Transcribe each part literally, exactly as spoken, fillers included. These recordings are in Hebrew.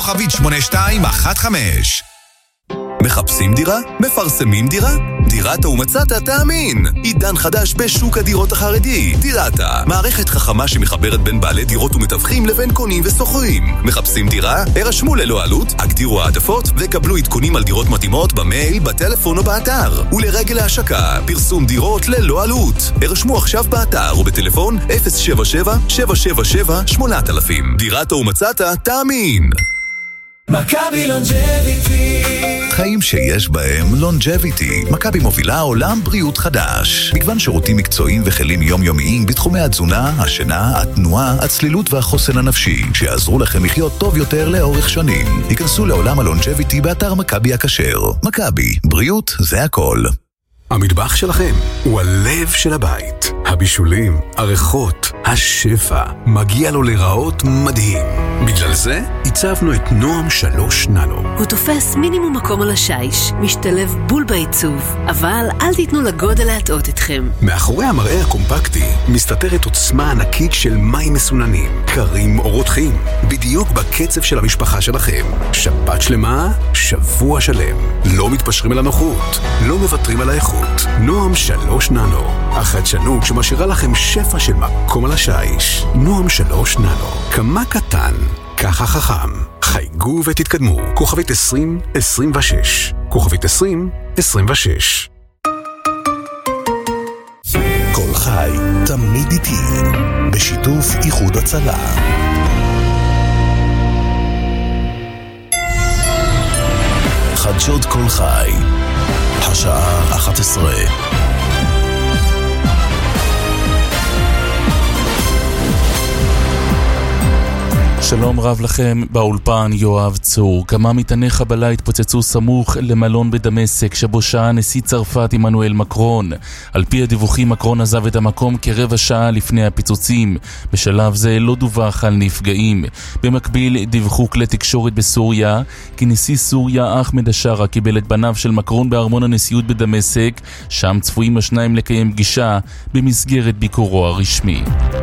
כוכבית שמונה שתיים אחת חמש. מחפשים דירה? מפרסמים דירה? דירת ומצאת תאמין. עידן חדש בשוק הדירות החרדי. דירתה, מערכת חכמה שמחברת בין בעלי דירות ומתווכים לבין קונים וסוחרים. מחפשים דירה? הרשמו ללא עלות, הגדירו העדפות וקבלו עדכונים על דירות מתאימות במייל, בטלפון או באתר. ולרגל ההשקה, פרסום דירות ללא עלות. הרשמו עכשיו באתר או בטלפון אפס שבע שבע שבע שבע שבע שמונה אלף. דירת ומצאת תאמין. מכבי לונג'ביטי, חיים שיש בהם לונג'ביטי. מכבי מובילה עולם בריאות חדש. מגוון שירותים מקצועיים וכלים יומיומיים בתחומי התזונה, השינה, התנועה, הצלילות והחוסן הנפשי, שיעזרו לכם לחיות טוב יותר לאורך שנים. היכנסו לעולם הלונג'ביטי באתר מכבי הכשר. מכבי, בריאות זה הכל. המטבח שלכם הוא הלב של הבית. הבישולים, הריחות, השפע, מגיע לו לראות מדהים. בגלל זה הצבנו את נועם שלוש ננו. הוא תופס מינימום מקום על השיש, משתלב בול בעיצוב, אבל אל תיתנו לגודל להטעות אתכם. מאחורי המראה הקומפקטי מסתתרת עוצמה ענקית של מים מסוננים, קרים או רותחים, בדיוק בקצב של המשפחה שלכם. שבת שלמה, שבוע שלם. לא מתפשרים על הנוחות, לא מוותרים על האיכות. נועם שלוש ננו, החדשנות שמשאירה לכם שפע של מקום על השיש. נועם שלוש ננו, כמה קטן, ככה חכם. חייגו ותתקדמו. כוכבית עשרים עשרים ושש. כוכבית עשרים עשרים ושש. כל חי, תמיד איתי, בשיתוף איחוד הצלה. חדשות כל חי, השעה אחת עשרה. שלום רב לכם, באולפן יואב צור. כמה מטעני חבלה התפוצצו סמוך למלון בדמשק שבו שהה נשיא צרפת עמנואל מקרון. על פי הדיווחים, מקרון עזב את המקום כרבע שעה לפני הפיצוצים. בשלב זה לא דווח על נפגעים. במקביל דיווחו כלי תקשורת בסוריה כי נשיא סוריה אחמד השרה קיבל את בניו של מקרון בארמון הנשיאות בדמשק, שם צפויים השניים לקיים פגישה במסגרת ביקורו הרשמי.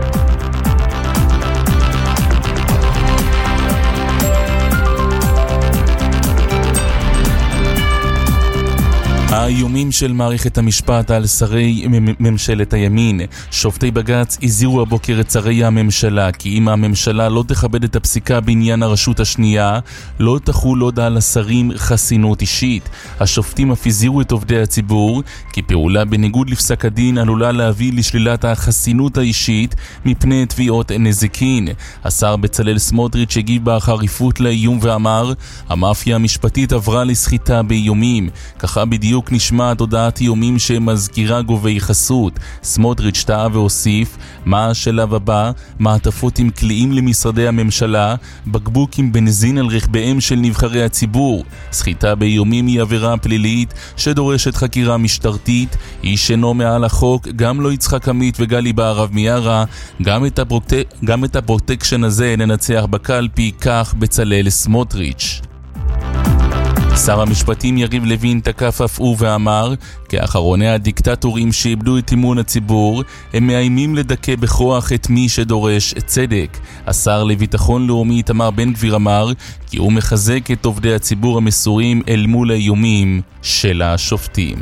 האיומים של מערכת המשפט על שרי ממשלת הימין. שופטי בג"ץ הזהירו הבוקר את שרי הממשלה כי אם הממשלה לא תכבד את הפסיקה בעניין הרשות השנייה, לא תחול עוד על השרים חסינות אישית. השופטים אף הזהירו את עובדי הציבור כי פעולה בניגוד לפסק הדין עלולה להביא לשלילת החסינות האישית מפני תביעות נזיקין. השר בצלאל סמוטריץ' הגיב בחריפות לאיום ואמר, המאפיה המשפטית עברה לסחיטה באיומים. ככה בדיוק נשמעת הודעת איומים שמזכירה גובי חסות. סמוטריץ' טעה והוסיף, מה השלב הבא? מעטפות עם כלאים למשרדי הממשלה, בקבוק עם בנזין על רכביהם של נבחרי הציבור. סחיטה באיומים היא עבירה פלילית שדורשת חקירה משטרתית. איש אינו מעל החוק, גם לא יצחק עמית וגלי בהרב מיארה. גם את, הפרוטק... גם את הפרוטקשן הזה ננצח בקלפי, כך בצלאל סמוטריץ'. שר המשפטים יריב לוין תקף אף הוא ואמר כי אחרוני הדיקטטורים שאיבדו את אמון הציבור הם מאיימים לדכא בכוח את מי שדורש צדק. השר לביטחון לאומי איתמר בן גביר אמר כי הוא מחזק את עובדי הציבור המסורים אל מול האיומים של השופטים.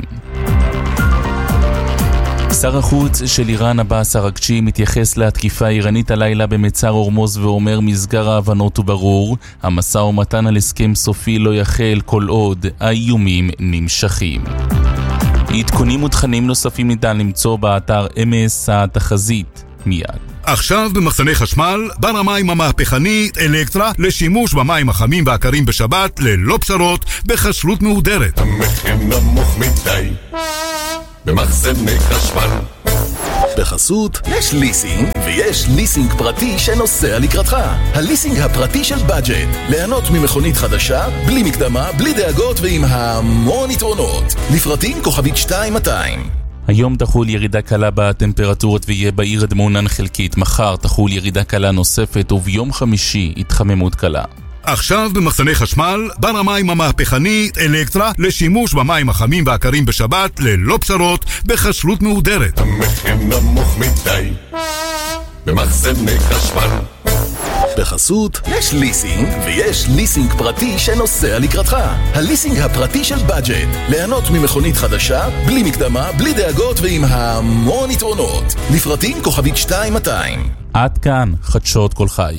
שר החוץ של איראן עבאס אראגצ'י מתייחס להתקיפה האיראנית הלילה במצר הורמוז ואומר מסגר ההבנות הוא ברור, המשא ומתן על הסכם סופי לא יחל כל עוד האיומים נמשכים. עדכונים ותכנים נוספים ניתן למצוא באתר אמס התחזית מיד. עכשיו במחסני חשמל, בר המים המהפכנית אלקטרה לשימוש במים החמים והקרים בשבת ללא פשרות בחשלות מהודרת. המחיר נמוך מדי במחסני חשמל. בחסות, יש ליסינג ויש ליסינג פרטי שנוסע לקראתך. הליסינג הפרטי של בדג'ט. ליהנות ממכונית חדשה, בלי מקדמה, בלי דאגות ועם המון יתרונות. לפרטים כוכבית שתיים מאתיים. היום תחול ירידה קלה בטמפרטורות ויהיה בעיר הדמונן חלקית. מחר תחול ירידה קלה נוספת וביום חמישי התחממות קלה. עכשיו במחסני חשמל, בר המים המהפכנית אלקטרה לשימוש במים החמים והקרים בשבת ללא פשרות בחשלות מהודרת. המחיר נמוך מדי במחסני חשמל. בחסות, יש ליסינג ויש ליסינג פרטי שנוסע לקראתך. הליסינג הפרטי של בדג'ט. ליהנות ממכונית חדשה, בלי מקדמה, בלי דאגות ועם המון יתרונות. לפרטים כוכבית שתיים מאתיים. עד כאן חדשות כל חי.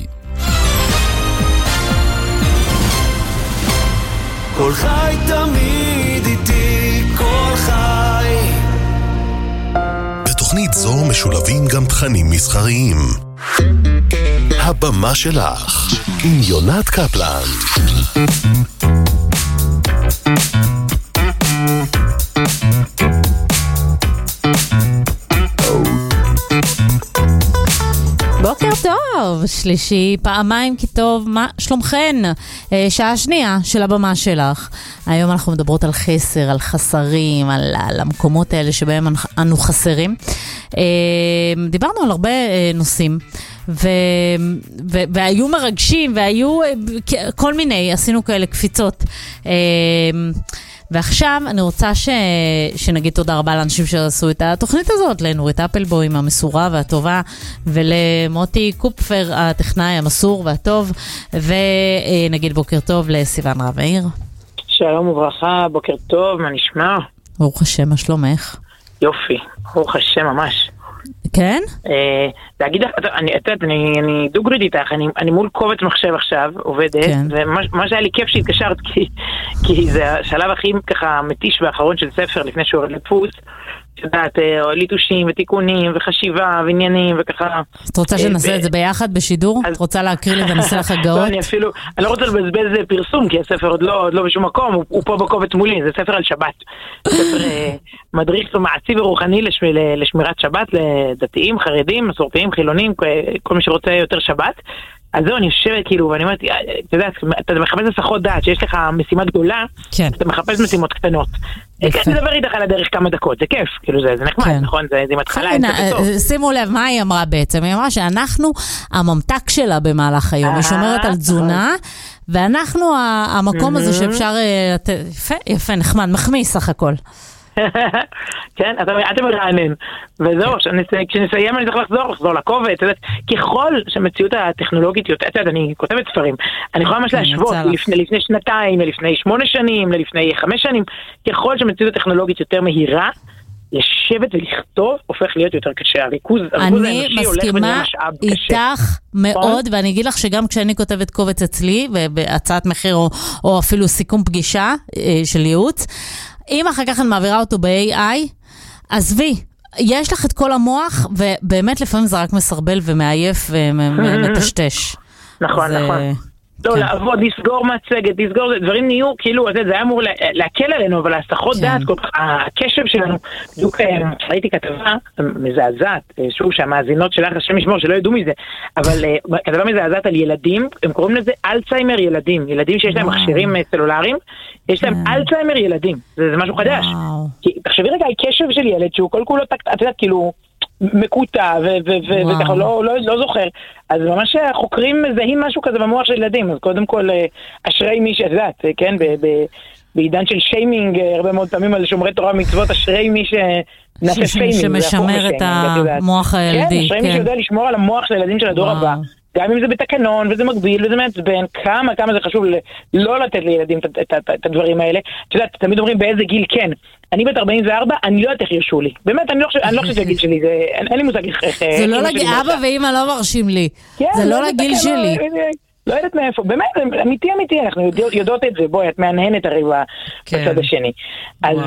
כל חי תמיד איתי, כל חי. בתוכנית זו משולבים גם תכנים מסחריים. הבמה שלך עם יונת קפלן. בוקר טוב, שלישי, פעמיים כי טוב, מה שלומכן? שעה שנייה של הבמה שלך. היום אנחנו מדברות על חסר, על חסרים, על, על המקומות האלה שבהם אנו חסרים. דיברנו על הרבה נושאים, ו, ו, והיו מרגשים, והיו כל מיני, עשינו כאלה קפיצות. ועכשיו אני רוצה ש... שנגיד תודה רבה לאנשים שעשו את התוכנית הזאת, לנורית אפלבוים המסורה והטובה, ולמוטי קופפר הטכנאי המסור והטוב, ונגיד בוקר טוב לסיוון רב העיר. שלום וברכה, בוקר טוב, מה נשמע? ברוך השם, מה שלומך? יופי, ברוך השם ממש. כן? אה, להגיד לך, אני, אני, אני דוגרית איתך, אני, אני מול קובץ מחשב עכשיו, עובדת, כן. ומה שהיה לי כיף שהתקשרת, כי, כי זה השלב הכי ככה מתיש והאחרון של ספר, לפני שהוא יורד לדפוס, שדעת, ליטושים ותיקונים וחשיבה ועניינים וככה. את רוצה שנעשה את זה ביחד בשידור? את רוצה להקריא לי ונעשה לך הגאות? לא, אני אפילו, אני לא רוצה לבזבז פרסום, כי הספר עוד לא, עוד לא בשום מקום, הוא, הוא פה בקובץ מולי, זה ספר על שבת. ספר מדריך מעשי ורוחני לשמירת שבת, לדתיים, חרדים, מסורתיים, חילונים, כל מי שרוצה יותר שבת. אז זהו, אני חושבת כאילו, ואני אומרת, אתה יודע, אתה מחפש לסחות דעת, שיש לך משימה גדולה, אתה מחפש משימות קטנות. אני אדבר איתך על הדרך כמה דקות, זה כיף, כאילו זה נחמד, נכון? זה מתחלה, זה טוב. שימו לב, מה היא אמרה בעצם? היא אמרה שאנחנו הממתק שלה במהלך היום, היא שומרת על תזונה, ואנחנו המקום הזה שאפשר, יפה, יפה, נחמד, מחמיא סך הכל. כן, אתם מרענן. וזהו, כשנסיים אני צריך לחזור, לחזור לקובץ. ככל שהמציאות הטכנולוגית יותר, אני כותבת ספרים, אני יכולה ממש להשוות לפני שנתיים, לפני שמונה שנים, לפני חמש שנים, ככל שהמציאות הטכנולוגית יותר מהירה, לשבת ולכתוב הופך להיות יותר קשה. הריכוז האנושי הולך ונהיה משאב קשה. אני מסכימה איתך מאוד, ואני אגיד לך שגם כשאני כותבת קובץ אצלי, בהצעת מחיר או אפילו סיכום פגישה של ייעוץ, אם אחר כך אני מעבירה אותו ב-איי איי, עזבי, יש לך את כל המוח, ובאמת לפעמים זה רק מסרבל ומעייף ומטשטש. נכון, נכון. לא, לעבוד, לסגור מצגת, לסגור, דברים נהיו, כאילו, זה היה אמור להקל עלינו, אבל ההסחות דעת, הקשב שלנו, בדיוק ראיתי כתבה מזעזעת, שוב, שהמאזינות שלך, השם ישמור, שלא ידעו מזה, אבל כתבה מזעזעת על ילדים, הם קוראים לזה אלצהיימר ילדים, ילדים שיש להם מכשירים סלולריים, יש להם אלצהיימר ילדים, זה משהו חדש. תחשבי רגע על קשב של ילד, שהוא כל כולו, את יודעת, כאילו, מקוטע וככה לא זוכר, אז ממש החוקרים מזהים משהו כזה במוח של ילדים, אז קודם כל אשרי מי שזאת, כן, בעידן של שיימינג, הרבה מאוד פעמים על שומרי תורה ומצוות, אשרי מי שנעשה שיימינג, שמשמר את המוח הילדי, כן, אשרי מי שיודע לשמור על המוח של הילדים של הדור הבא, גם אם זה בתקנון וזה מגביל וזה מעצבן, כמה כמה זה חשוב לא לתת לילדים את הדברים האלה. את יודעת, תמיד אומרים באיזה גיל כן. אני בת ארבעים וארבע, אני לא יודעת איך ירשו לי. באמת, אני לא חושבת לגיל שלי, אין לי מושג איך... זה לא לגיל, אבא ואמא לא מרשים לי. זה לא לגיל שלי. לא יודעת מאיפה. באמת, אמיתי אמיתי, אנחנו יודעות את זה. בואי, את מהנהנת הרי בצד השני. אז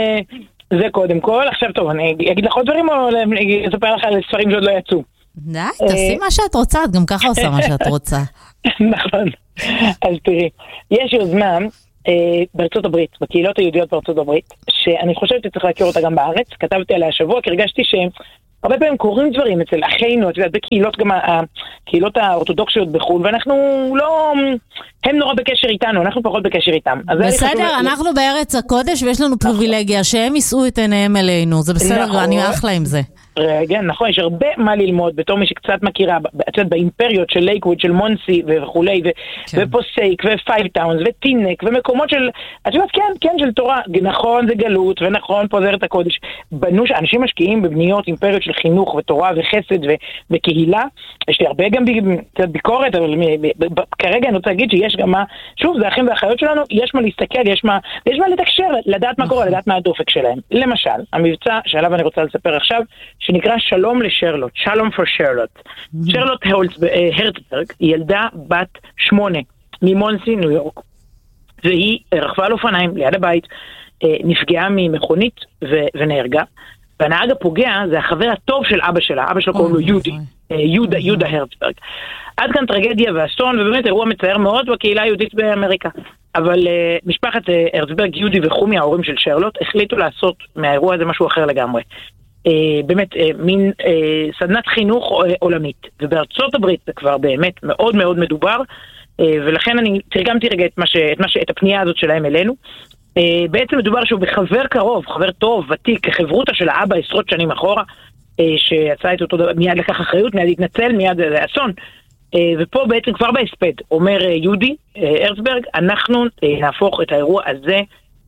זה קודם כל. עכשיו טוב, אני אגיד לך עוד דברים או אספר לך על ספרים שעוד לא יצאו. די, תעשי מה שאת רוצה, את גם ככה עושה מה שאת רוצה. נכון. אז תראי, יש יוזמה בארצות הברית, בקהילות היהודיות בארצות הברית, שאני חושבת שצריך להכיר אותה גם בארץ, כתבתי עליה השבוע, כי הרגשתי שהרבה פעמים קורים דברים אצל אחינו, את יודעת, בקהילות גם הקהילות האורתודוקסיות בחו"ל, ואנחנו לא, הם נורא בקשר איתנו, אנחנו פחות בקשר איתם. בסדר, אנחנו בארץ הקודש ויש לנו פריבילגיה, שהם יישאו את עיניהם אלינו, זה בסדר, אני אחלה עם זה. רגע, נכון, יש הרבה מה ללמוד בתור מי שקצת מכירה, את יודעת, באימפריות של לייקווד, של מונסי וכולי, ופוסייק, ופייבטאונס, וטינק, ומקומות של, את יודעת, כן, כן, של תורה, נכון זה גלות, ונכון פה זה ארץ הקודש. בנו שאנשים משקיעים בבניות אימפריות של חינוך ותורה וחסד וקהילה, יש לי הרבה גם ביקורת, אבל כרגע אני רוצה להגיד שיש גם מה, שוב, זה האחים והאחיות שלנו, יש מה להסתכל, יש מה, יש מה לתקשר, לדעת מה קורה, לדעת מה הדופק שלהם. למשל, המבצע שעליו אני רוצה לספר עכשיו, שנקרא שלום לשרלוט, שלום פור שרלוט. שרלוט הרצברג היא ילדה בת שמונה ממונסי, ניו יורק, והיא רכבה על אופניים ליד הבית, נפגעה ממכונית ונהרגה, והנהג הפוגע זה החבר הטוב של אבא שלה, אבא שלו קוראים לו יהודי, יהודה, יהודה הרצברג. עד כאן טרגדיה ואסון, ובאמת אירוע מצער מאוד בקהילה היהודית באמריקה. אבל uh, משפחת uh, הרצברג, יהודי וחומי, ההורים של שרלוט, החליטו לעשות מהאירוע הזה משהו אחר לגמרי. Uh, באמת, uh, מין uh, סדנת חינוך uh, עולמית. ובארצות הברית זה כבר באמת מאוד מאוד מדובר, uh, ולכן אני תרגמתי רגע את, מה ש, את, מה ש, את הפנייה הזאת שלהם אלינו. Uh, בעצם מדובר שהוא בחבר קרוב, חבר טוב, ותיק, חברותה של האבא עשרות שנים אחורה, uh, שיצא את אותו דבר, מיד לקח אחריות, מיד התנצל, מיד זה אסון. ופה בעצם כבר בהספד אומר יהודי הרצברג, אנחנו נהפוך את האירוע הזה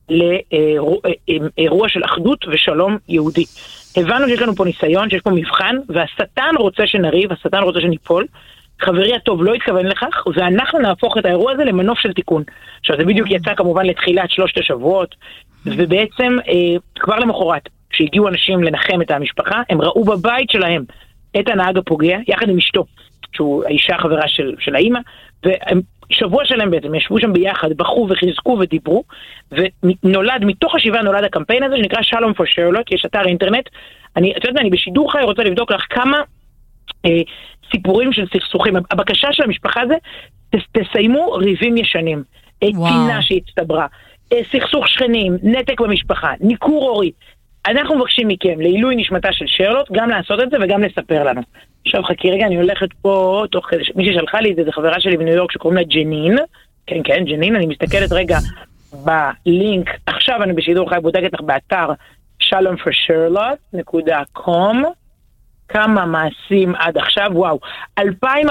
לאירוע של אחדות ושלום יהודי. הבנו שיש לנו פה ניסיון, שיש פה מבחן, והשטן רוצה שנריב, השטן רוצה שניפול, חברי הטוב לא התכוון לכך, ואנחנו נהפוך את האירוע הזה למנוף של תיקון. עכשיו זה בדיוק יצא כמובן לתחילת שלושת השבועות, ובעצם כבר למחרת, כשהגיעו אנשים לנחם את המשפחה, הם ראו בבית שלהם את הנהג הפוגע, יחד עם אשתו, שהוא האישה החברה של, של האמא, ושבוע שלהם בעצם ישבו שם ביחד, בחרו וחיזקו ודיברו, ונולד, מתוך השבעה נולד הקמפיין הזה, שנקרא שלום פור שרלוט, יש אתר אינטרנט, אני, את יודעת, אני בשידור חי רוצה לבדוק לך כמה אה, סיפורים של סכסוכים, הבקשה של המשפחה זה, ת, תסיימו ריבים ישנים, אה, טינה שהצטברה, אה, סכסוך שכנים, נתק במשפחה, ניכור הורי, אנחנו מבקשים מכם, לעילוי נשמתה של שרלוט, גם לעשות את זה וגם לספר לנו. עכשיו חכי רגע, אני הולכת פה, תוך כדי, מי ששלחה לי את זה, זה חברה שלי בניו יורק שקוראים לה ג'נין, כן כן, ג'נין, אני מסתכלת רגע בלינק, עכשיו אני בשידור חי בודקת לך באתר שלום פור שרלוט נקודה קום, כמה מעשים עד עכשיו, וואו, אלפיים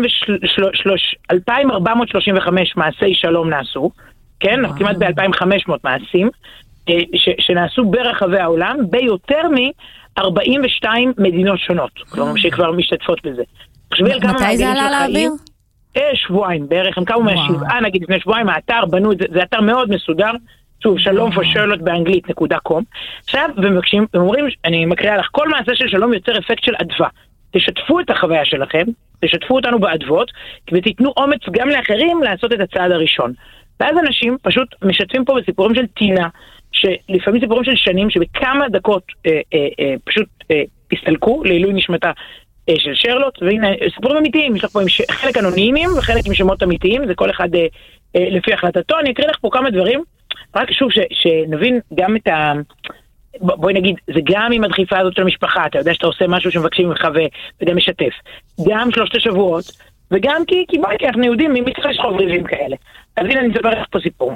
ארבע מאות שלושים וחמש מעשי שלום נעשו, כן, אנחנו כמעט ב-אלפיים וחמש מאות מעשים, ש, שנעשו ברחבי העולם, ביותר מ-ארבעים ושתיים מדינות שונות, כלומר שכבר משתתפות בזה. מתי זה עלה לאוויר? שבועיים בערך, הם קמו מהשבעה, נגיד לפני שבועיים, האתר בנו, זה, זה אתר מאוד מסודר, שוב, שלום פור שרלוט באנגלית נקודה קום, עכשיו, ומבקשים, הם אומרים, אני מקריאה לך, כל מעשה של שלום יוצר אפקט של אדווה, תשתפו את החוויה שלכם, תשתפו אותנו באדוות, ותיתנו אומץ גם לאחרים לעשות את הצעד הראשון. ואז אנשים פשוט משתפים פה בסיפורים של טינה, שלפעמים סיפורים של שנים, שבכמה דקות אה, אה, אה, פשוט אה, הסתלקו לעילוי נשמתה אה, של שרלוט, והנה סיפורים אמיתיים, יש לך פה עם ש... חלק אנונימיים וחלק עם שמות אמיתיים, זה כל אחד אה, אה, לפי החלטתו. אני אקריא לך פה כמה דברים, רק שוב ש... שנבין גם את ה... בואי נגיד, זה גם עם הדחיפה הזאת של המשפחה, אתה יודע שאתה עושה משהו שמבקשים ממך ו... וגם משתף, גם שלושת השבועות, וגם כי, כי בואי, כי אנחנו יהודים, מי צריך לשחוב ריבים כאלה. אז הנה אני אספר לך פה סיפור.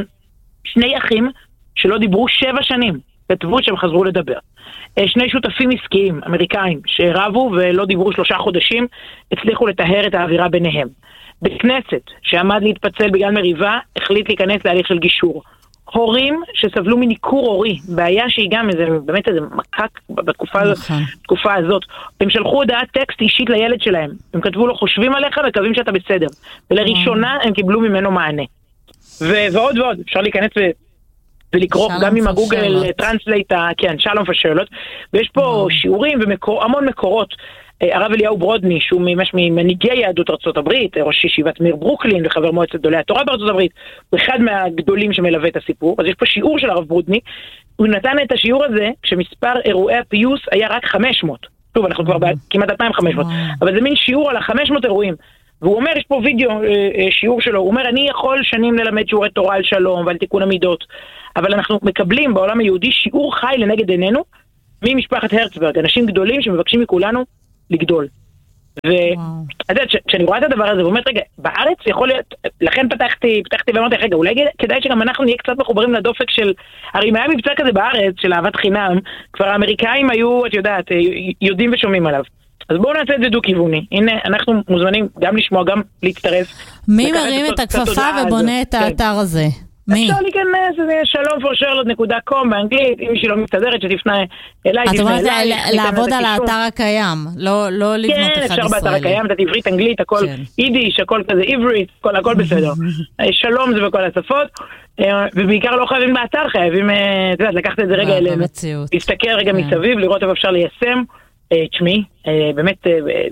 שני אחים שלא דיברו שבע שנים, כתבו שהם חזרו לדבר. שני שותפים עסקיים, אמריקאים, שרבו ולא דיברו שלושה חודשים, הצליחו לטהר את האווירה ביניהם. בית כנסת, שעמד להתפצל בגלל מריבה, החליט להיכנס להליך של גישור. הורים שסבלו מניקור הורי, בעיה שהיא גם איזה, באמת איזה מקק בתקופה בתקופה הזאת. הם שלחו הודעת טקסט אישית לילד שלהם. הם כתבו לו, חושבים עליך וקווים שאתה בסדר. ולראשונה הם קיבלו ממנו מענה. ועוד ועוד, אפשר להיכנס ו... ולקרוא גם עם הגוגל טרנסלייט, כן, שלום פור שרלוט, ויש פה שיעורים והמון מקורות. הרב אליהו ברודני, שהוא ממש ממנהיגי יהדות ארצות הברית, ראש ישיבת מיר ברוקלין וחבר מועצת גדולי התורה בארצות הברית, הוא אחד מהגדולים שמלווה את הסיפור. אז יש פה שיעור של הרב ברודני, הוא נתן את השיעור הזה כשמספר אירועי הפיוס היה רק חמש מאות. טוב, אנחנו כבר כמעט אלפיים וחמש מאות, אבל זה מין שיעור על ה-חמש מאות אירועים. והוא אומר, יש פה וידאו, שיעור שלו, הוא אומר, אני יכול שנים ללמד שיעורי תורה על שלום ועל תיקון המידות, אבל אנחנו מקבלים בעולם היהודי שיעור חי לנגד עינינו ממשפחת הרצברג, אנשים גדולים שמבקשים מכולנו לגדול. ואת יודעת, כשאני רואה את הדבר הזה, ואומרת, רגע, בארץ יכול להיות, לכן פתחתי, פתחתי ואמרתי, רגע, אולי כדאי שגם אנחנו נהיה קצת מחוברים לדופק של, הרי אם היה מבצע כזה בארץ, של אהבת חינם, כבר האמריקאים היו, את יודעת, יודעים ושומעים עליו. אז בואו נעשה את זה דו-כיווני. הנה, אנחנו מוזמנים גם לשמוע, גם להצטרף. מי מרים את הכפפה ובונה את האתר הזה? מי? אפשר להיכנס, זה שלום פור שרלוט נקודה קום באנגלית, אם מישהי לא מסתדרת שתפנה אליי, תפנה אליי. את אומרת לעבוד על האתר הקיים, לא לבנות אחד ישראלי. כן, אפשר באתר הקיים, את עברית, אנגלית, הכל יידיש, הכל כזה עברית, הכל בסדר. שלום זה בכל השפות, ובעיקר לא חייבים באתר, חייבים לקחת את זה רגע אלינו. להסתכל רגע מסביב, לראות איפה אפשר ליישם. תשמעי, באמת,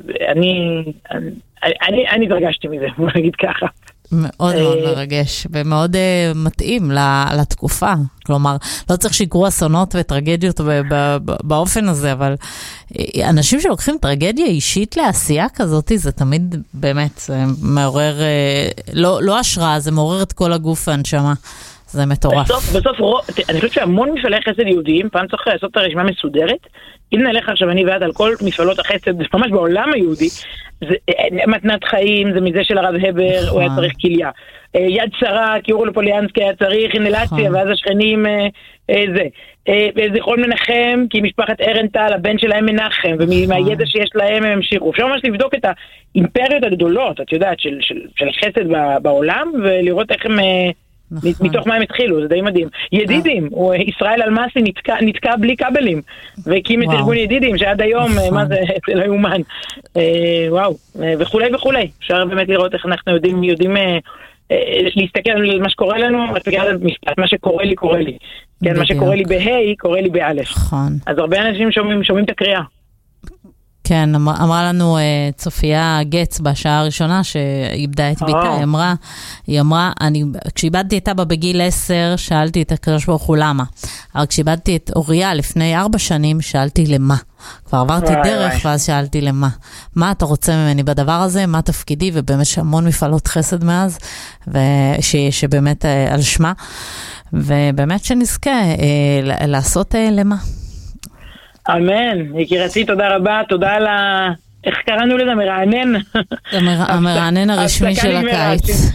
אני התרגשתי מזה, בוא נגיד ככה. מאוד מאוד מרגש, ומאוד מתאים לתקופה. כלומר, לא צריך שיקרו אסונות וטרגדיות באופן הזה, אבל אנשים שלוקחים טרגדיה אישית לעשייה כזאת, זה תמיד באמת זה מעורר, לא השראה, זה מעורר את כל הגוף והנשמה. זה מטורף. בסוף, בסוף, אני חושבת שהמון מפעלי חסד יהודיים, פעם צריך לעשות את הרשימה מסודרת. אם נלך עכשיו אני ועד על כל מפעלות החסד, ממש בעולם היהודי, זה מתנת חיים, זה מזה של הרב הבר, הוא היה צריך כליה. יד שרה, קיור לפוליאנסקי היה צריך אינלציה, ואז השכנים, זה. זיכרון מנחם, כי משפחת ארנטל, הבן שלהם מנחם, ומהידע שיש להם הם המשיכו. אפשר ממש לבדוק את האימפריות הגדולות, את יודעת, של חסד בעולם, ולראות איך הם... מתוך מה הם התחילו, זה די מדהים. ידידים, ישראל אלמסי נתקע בלי כבלים, והקים את ארגון ידידים, שעד היום, מה זה, זה לא יומן. וואו, וכולי וכולי. אפשר באמת לראות איך אנחנו יודעים, יודעים להסתכל על מה שקורה לנו, מה שקורה לי, קורה לי. כן, מה שקורה לי בהי, קורה לי באלף. אז הרבה אנשים שומעים את הקריאה. כן, אמרה לנו צופיה גץ בשעה הראשונה שאיבדה את ביתה, היא אמרה, היא אמרה, כשאיבדתי את אבא בגיל עשר, שאלתי את הקדוש ברוך הוא למה. אבל כשאיבדתי את אוריה לפני ארבע שנים, שאלתי למה. כבר עברתי דרך ואז שאלתי למה. מה אתה רוצה ממני בדבר הזה? מה תפקידי? ובאמת שהמון מפעלות חסד מאז, שבאמת על שמה, ובאמת שנזכה לעשות למה. אמן, יקירתי, תודה רבה, תודה על ה... איך קראנו לזה? מרענן. המרענן הרשמי של הקיץ.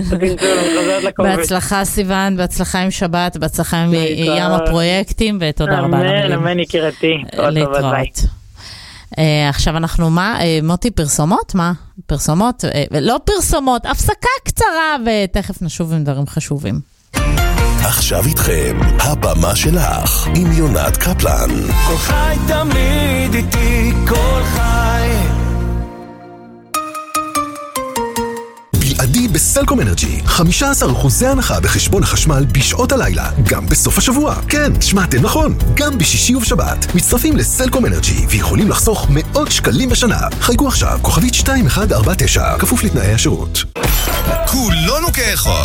בהצלחה סיוון, בהצלחה עם שבת, בהצלחה עם ים הפרויקטים, ותודה רבה. אמן, אמן יקירתי. להתראות. עכשיו אנחנו מה? מוטי, פרסומות? מה? פרסומות? לא פרסומות, הפסקה קצרה, ותכף נשוב עם דברים חשובים. עכשיו איתכם, הבמה שלך, עם יונת קפלן. כל חי תמיד איתי, כל חי. בלעדי בסלקום אנרג'י, חמישה עשר אחוזי הנחה בחשבון החשמל בשעות הלילה, גם בסוף השבוע. כן, שמעתם נכון, גם בשישי ובשבת. מצטרפים לסלקום אנרג'י ויכולים לחסוך מאות שקלים בשנה. חייגו עכשיו, כוכבית שתיים אחת ארבע תשע, כפוף לתנאי השירות. כולנו כאחד.